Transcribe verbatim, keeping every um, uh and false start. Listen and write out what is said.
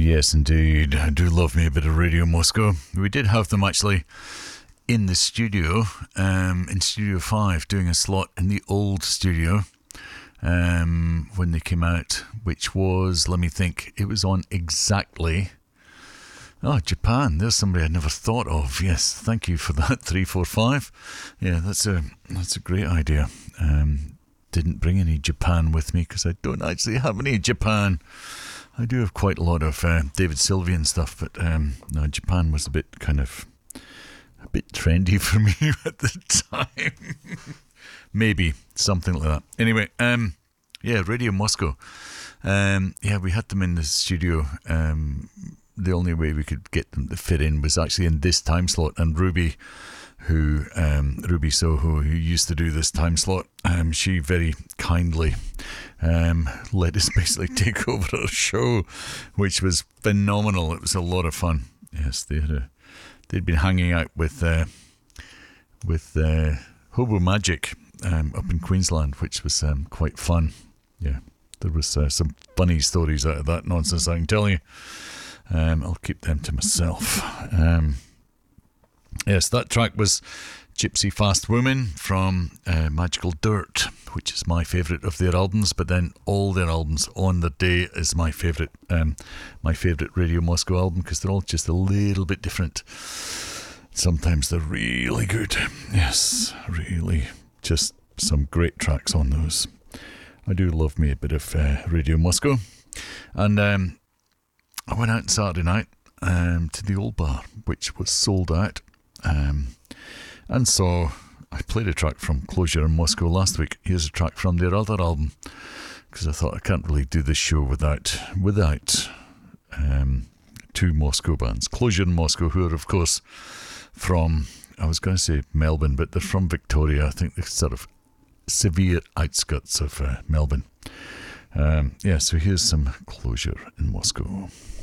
Yes, indeed. I do love me a bit of Radio Moscow. We did have them actually in the studio, um, in Studio five, doing a slot in the old studio um, when they came out, which was, let me think, it was on exactly... Oh, Japan. There's somebody I'd never thought of. Yes, thank you for that, three four five. Yeah, that's a, that's a great idea. Um, didn't bring any Japan with me because I don't actually have any Japan. I do have quite a lot of uh, David Sylvian stuff, but um, no, Japan was a bit kind of a bit trendy for me at the time. Maybe something like that. Anyway, um, yeah, Radio Moscow. Um, yeah, we had them in the studio. Um, the only way we could get them to fit in was actually in this time slot, and Ruby, who um, Ruby Soho, who used to do this time slot, um, she very kindly um, let us basically take over her show, which was phenomenal. It was a lot of fun. Yes, they had a, they'd been hanging out with uh, with uh, Hobo Magic um, up in Queensland, which was um, quite fun. Yeah, there was uh, some funny stories out of that nonsense, I can tell you. Um, I'll keep them to myself. Um, yes, that track was Gypsy Fast Woman from uh, Magical Dirt, which is my favourite of their albums, but then all their albums on the day is my favourite um, my favourite Radio Moscow album, because they're all just a little bit different. Sometimes they're really good. Yes, really, just some great tracks on those. I do love me a bit of uh, Radio Moscow. And um, I went out Saturday night um, to the Old Bar, which was sold out. Um, and so I played a track from Closure in Moscow last week. Here's a track from their other album, because I thought I can't really do this show without without um, two Moscow bands. Closure in Moscow, who are, of course, from, I was going to say Melbourne, but they're from Victoria. I think they're sort of severe outskirts of uh, Melbourne. Um, yeah, so here's some Closure in Moscow.